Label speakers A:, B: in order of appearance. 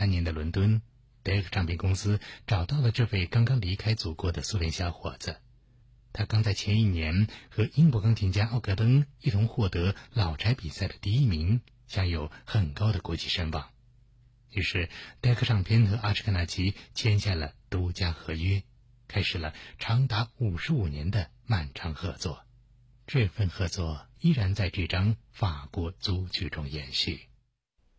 A: 3年的伦敦，德克唱片公司找到了这位刚刚离开祖国的苏联小伙子。他刚在前一年和英国钢琴家奥格登一同获得老柴比赛的第1名，享有很高的国际声望。于是德克唱片和阿什肯纳奇签下了独家合约，开始了长达55年的漫长合作。这份合作依然在这张法国组曲中延续。